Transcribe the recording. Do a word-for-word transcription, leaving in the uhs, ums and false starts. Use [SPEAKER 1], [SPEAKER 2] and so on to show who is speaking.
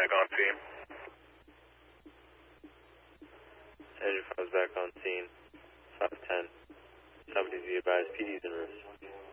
[SPEAKER 1] back on scene.
[SPEAKER 2] Engine five is back on scene. five ten. Somebody's be advised, P D's en route.